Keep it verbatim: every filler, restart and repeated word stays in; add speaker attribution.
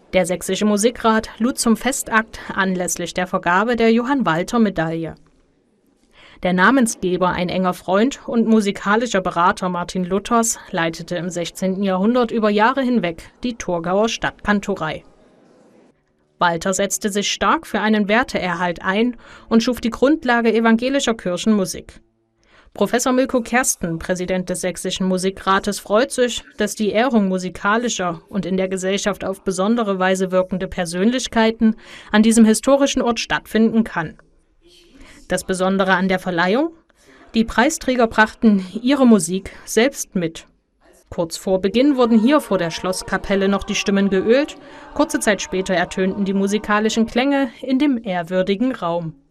Speaker 1: Der Sächsische Musikrat lud zum Festakt anlässlich der Vergabe der Johann-Walter-Medaille. Der Namensgeber, ein enger Freund und musikalischer Berater Martin Luthers, leitete im sechzehnten Jahrhundert über Jahre hinweg die Thurgauer Stadtkantorei. Walter setzte sich stark für einen Werteerhalt ein und schuf die Grundlage evangelischer Kirchenmusik. Professor Milko Kersten, Präsident des Sächsischen Musikrates, freut sich, dass die Ehrung musikalischer und in der Gesellschaft auf besondere Weise wirkende Persönlichkeiten an diesem historischen Ort stattfinden kann. Das Besondere an der Verleihung? Die Preisträger brachten ihre Musik selbst mit. Kurz vor Beginn wurden hier vor der Schlosskapelle noch die Stimmen geölt, kurze Zeit später ertönten die musikalischen Klänge in dem ehrwürdigen Raum.